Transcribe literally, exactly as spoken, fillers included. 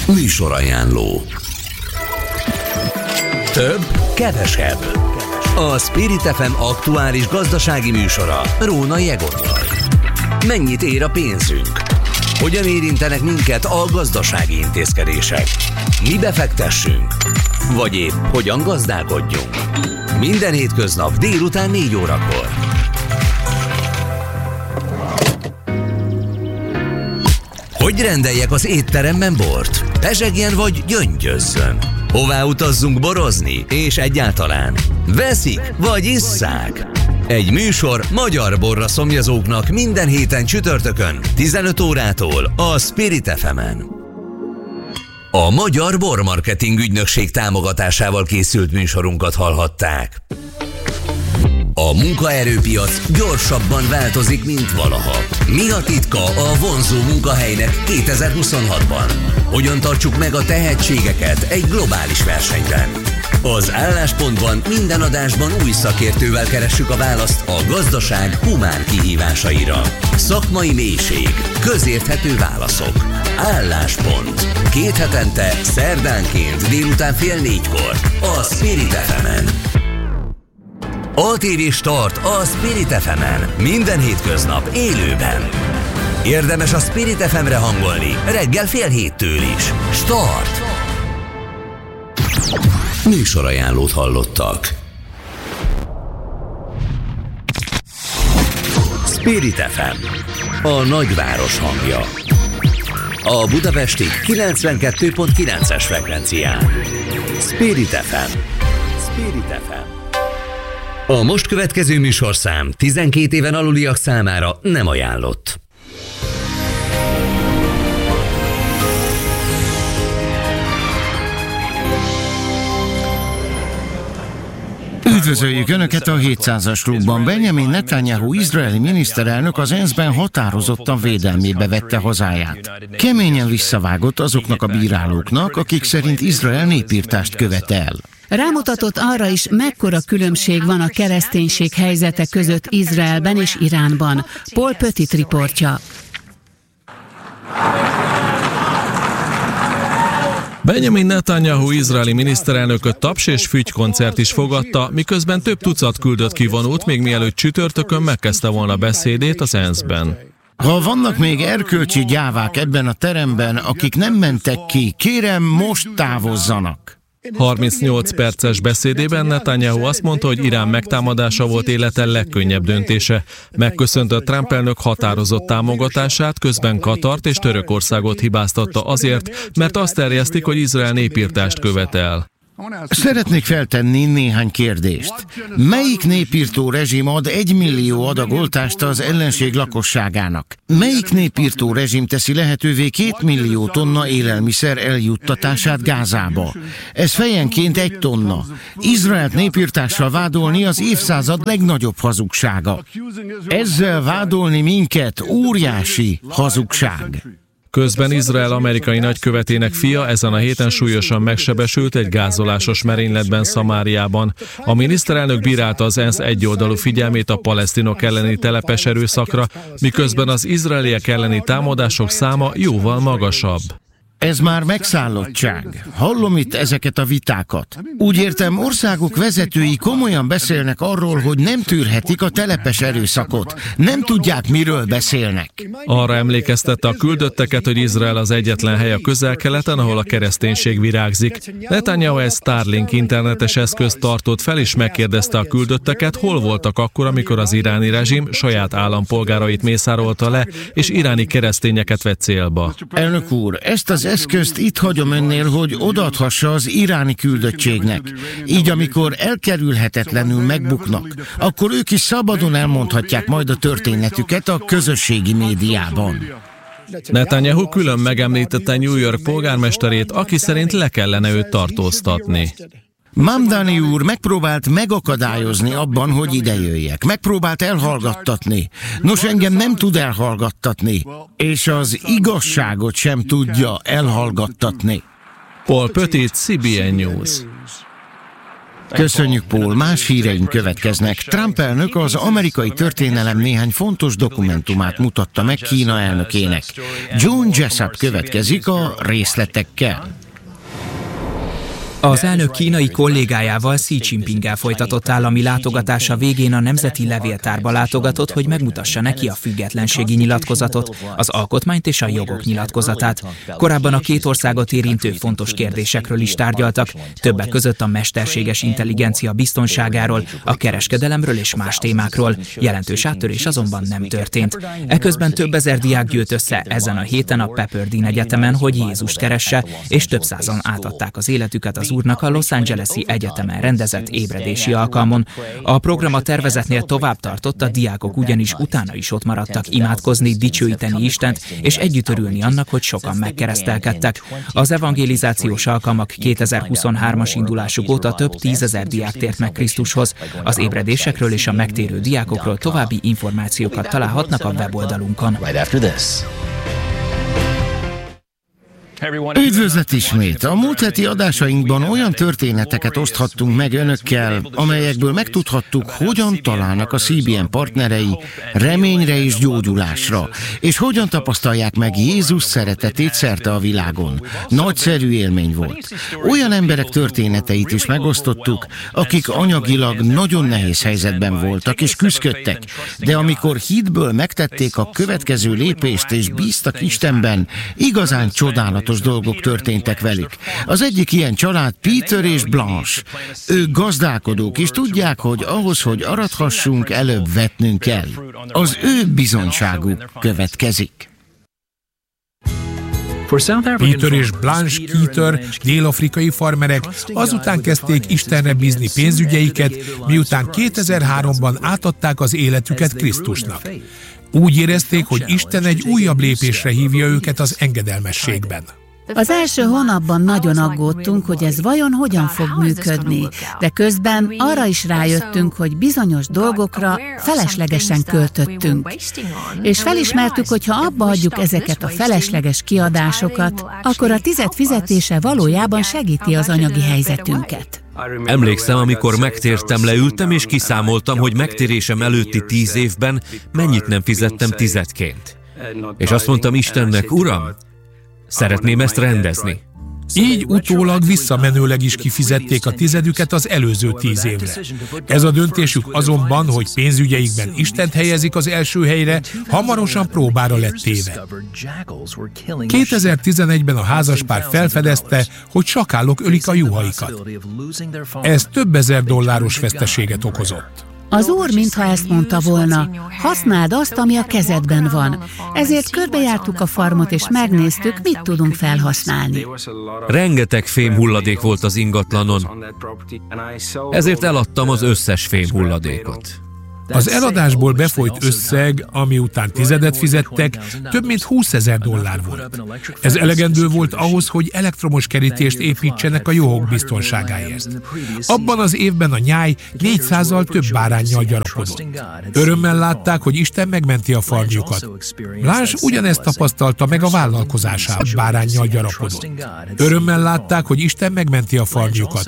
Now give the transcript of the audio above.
Műsorajánló. Több, kevesebb. A Spirit ef em aktuális gazdasági műsora Rónai Egottal. Mennyit ér a pénzünk? Hogyan érintenek minket a gazdasági intézkedések? Mi befektessünk? Vagy épp hogyan gazdálkodjunk? Minden hétköznap délután négy órakor. Hogy rendeljek az étteremben bort? Pezsegjen vagy gyöngyözzön? Hová utazzunk borozni? És egyáltalán veszik vagy isszák? Egy műsor magyar borra szomjazóknak minden héten csütörtökön tizenöt órától a Spirit ef emen. A Magyar Bormarketing Ügynökség támogatásával készült műsorunkat hallhatták. A munkaerőpiac gyorsabban változik, mint valaha. Mi a titka a vonzó munkahelynek kétezer-huszonhatban? Hogyan tartsuk meg a tehetségeket egy globális versenyben? Az Álláspontban minden adásban új szakértővel keressük a választ a gazdaság humán kihívásaira. Szakmai mélység, közérthető válaszok. Álláspont. Két hetente, szerdánként délután fél négykor a Spirit ef emen. á té vé Start a Spirit ef emen. Minden hétköznap élőben. Érdemes a Spirit ef emre hangolni reggel fél héttől is. Start! Műsorajánlót hallottak. Spirit ef em, a nagyváros hangja. A budapesti kilencvenkettő pont kilences frekvencián. Spirit ef em. Spirit ef em. A most következő műsorszám tizenkét éven aluliak számára nem ajánlott. Üdvözöljük Önöket a hétszázas klubban. Benjamin Netanyahu izraeli miniszterelnök az ENSZ-ben határozottan védelmébe vette hazáját. Keményen visszavágott azoknak a bírálóknak, akik szerint Izrael népirtást követel. Rámutatott arra is, mekkora különbség van a kereszténység helyzete között Izraelben és Iránban. Paul Petit riportja. Benjamin Netanyahu izraeli miniszterelnököt taps és fügykoncert is fogadta, miközben több tucat küldött kivonult, még mielőtt csütörtökön megkezdte volna beszédét az ENSZ-ben. Ha vannak még erkölcsi gyávák ebben a teremben, akik nem mentek ki, kérem, most távozzanak. harmincnyolc perces beszédében Netanyahu azt mondta, hogy Irán megtámadása volt élete legkönnyebb döntése. Megköszönte Trump elnök határozott támogatását, közben Katart és Törökországot hibáztatta azért, mert azt terjesztik, hogy Izrael népirtást követel. Szeretnék feltenni néhány kérdést. Melyik népírtó rezsim ad egy millió adag oltást az ellenség lakosságának? Melyik népírtó rezsim teszi lehetővé két millió tonna élelmiszer eljuttatását Gázába? Ez fejenként egy tonna. Izraelt népírtással vádolni az évszázad legnagyobb hazugsága. Ezzel vádolni minket óriási hazugság. Közben Izrael amerikai nagykövetének fia ezen a héten súlyosan megsebesült egy gázolásos merényletben Szamáriában. A miniszterelnök bírálta az ENSZ egyoldalú figyelmét a palesztinok elleni telepes erőszakra, miközben az izraeliek elleni támadások száma jóval magasabb. Ez már megszállottság. Hallom itt ezeket a vitákat. Úgy értem, országok vezetői komolyan beszélnek arról, hogy nem tűrhetik a telepes erőszakot. Nem tudják, miről beszélnek. Arra emlékeztette a küldötteket, hogy Izrael az egyetlen hely a Közel-Keleten, ahol a kereszténység virágzik. Netanyahu egy Starlink internetes eszközt tartott fel, és megkérdezte a küldötteket, hol voltak akkor, amikor az iráni rezsim saját állampolgárait mészárolta le, és iráni keresztényeket vett célba. Elnök úr, ezt az eszközt itt hagyom önnél, hogy odaadhassa az iráni küldöttségnek. Így amikor elkerülhetetlenül megbuknak, akkor ők is szabadon elmondhatják majd a történetüket a közösségi médiában. Netanyahu külön megemlítette New York polgármesterét, aki szerint le kellene őt tartóztatni. Mamdani úr megpróbált megakadályozni abban, hogy idejöjjek. Megpróbált elhallgattatni. Nos, engem nem tud elhallgattatni, és az igazságot sem tudja elhallgattatni. Paul Petit, cé bé en News. Köszönjük, Paul. Más híreink következnek. Trump elnök az amerikai történelem néhány fontos dokumentumát mutatta meg Kína elnökének. John Jessup következik a részletekkel. Az elnök kínai kollégájával, Xi Jinpinggel folytatott állami látogatása végén a Nemzeti Levéltárba látogatott, hogy megmutassa neki a függetlenségi nyilatkozatot, az alkotmányt és a jogok nyilatkozatát. Korábban a két országot érintő fontos kérdésekről is tárgyaltak, többek között a mesterséges intelligencia biztonságáról, a kereskedelemről és más témákról. Jelentős áttörés azonban nem történt. Eközben több ezer diák gyűlt össze ezen a héten a Pepperdine Egyetemen, hogy Jézust keresse, és több százan átadták az életüket az úrnak a Los Angeles-i egyetemen rendezett ébredési alkalmon. A program a tervezetnél tovább tartott, a diákok ugyanis utána is ott maradtak imádkozni, dicsőíteni Istent, és együtt örülni annak, hogy sokan megkeresztelkedtek. Az evangelizációs alkalmak kétezer-huszonhármas indulásuk óta több tízezer diák tért meg Krisztushoz. Az ébredésekről és a megtérő diákokról további információkat találhatnak a weboldalunkon. Üdvözlet ismét! A múlt heti adásainkban olyan történeteket oszthattunk meg önökkel, amelyekből megtudhattuk, hogyan találnak a cé bé en partnerei reményre és gyógyulásra, és hogyan tapasztalják meg Jézus szeretetét szerte a világon. Nagyszerű élmény volt. Olyan emberek történeteit is megosztottuk, akik anyagilag nagyon nehéz helyzetben voltak és küszködtek, de amikor hitből megtették a következő lépést és bíztak Istenben, igazán csodálatos dolgok történtek velük. Az egyik ilyen család Peter és Blanche. Ők gazdálkodók, és tudják, hogy ahhoz, hogy arathassunk, előbb vetnünk kell. Az ő bizonyságuk következik. Peter és Blanche Keeter, dél-afrikai farmerek azután kezdték Istenre bízni pénzügyeiket, miután kétezer-háromban átadták az életüket Krisztusnak. Úgy érezték, hogy Isten egy újabb lépésre hívja őket az engedelmességben. Az első hónapban nagyon aggódtunk, hogy ez vajon hogyan fog működni, de közben arra is rájöttünk, hogy bizonyos dolgokra feleslegesen költöttünk. És felismertük, hogy ha abba hagyjuk ezeket a felesleges kiadásokat, akkor a tized fizetése valójában segíti az anyagi helyzetünket. Emlékszem, amikor megtértem, leültem és kiszámoltam, hogy megtérésem előtti tíz évben mennyit nem fizettem tizedként. És azt mondtam Istennek, Uram, szeretném ezt rendezni. Így utólag visszamenőleg is kifizették a tizedüket az előző tíz évre. Ez a döntésük azonban, hogy pénzügyeikben Istent helyezik az első helyre, hamarosan próbára lett téve. kétezer-tizenegyben a házaspár felfedezte, hogy sakálok ölik a juhaikat. Ez több ezer dolláros veszteséget okozott. Az Úr mintha ezt mondta volna, használd azt, ami a kezedben van. Ezért körbejártuk a farmot, és megnéztük, mit tudunk felhasználni. Rengeteg fémhulladék volt az ingatlanon, ezért eladtam az összes fémhulladékot. Az eladásból befolyt összeg, ami után tizedet fizettek, több mint húszezer dollár volt. Ez elegendő volt ahhoz, hogy elektromos kerítést építsenek a juhok biztonságáért. Abban az évben a nyáj négyszázzal több báránnyal gyarapodott. Örömmel látták, hogy Isten megmenti a farmjukat. Blanche ugyanezt tapasztalta meg a vállalkozásában, báránnyal gyarapodott. Örömmel látták, hogy Isten megmenti a farmjukat.